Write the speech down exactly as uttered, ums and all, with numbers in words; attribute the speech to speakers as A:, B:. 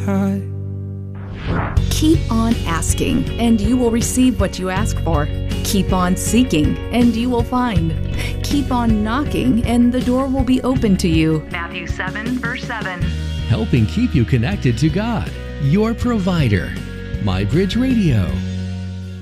A: high.
B: Keep on asking, and you will receive what you ask for. Keep on seeking, and you will find. Keep on knocking, and the door will be open to you. Matthew seven, verse seven.
C: Helping keep you connected to God, your provider. MyBridge Radio.